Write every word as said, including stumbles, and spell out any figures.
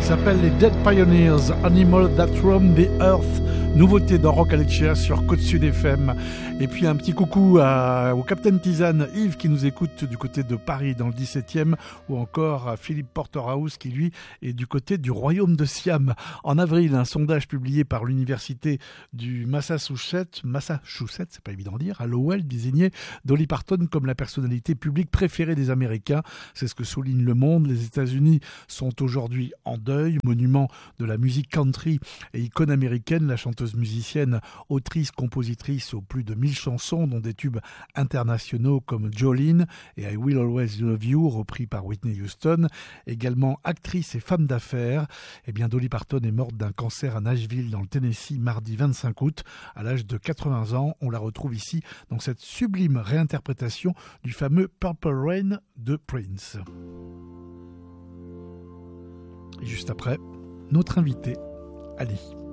s'appelle les Dead Pioneers, Animal That Roam the Earth, nouveauté dans Rock Alexia sur Côte Sud F M. Et puis un petit coucou à, au Captain Tisane Yves qui nous écoute du côté de Paris dans le dix-septième, ou encore à Philippe Porterhouse qui lui est du côté du royaume de Siam. En avril, un sondage publié par l'université du Massachusetts, Massachusetts, c'est pas évident à dire, à Lowell, désignait Dolly Parton comme la personnalité publique préférée des Américains. C'est ce que souligne Le Monde. Les États-Unis sont aujourd'hui en deuil, monument de la musique country et icône américaine. La chanteuse musicienne, autrice, compositrice aux plus de mille chansons, dont des tubes internationaux comme Jolene et I Will Always Love You, repris par Whitney Houston. Également actrice et femme d'affaires, eh bien Dolly Parton est morte d'un cancer à Nashville dans le Tennessee mardi vingt-cinq août à l'âge de quatre-vingts ans. On la retrouve ici dans cette sublime réinterprétation du fameux Purple Rain de Prince. Et juste après, notre invité, Ali.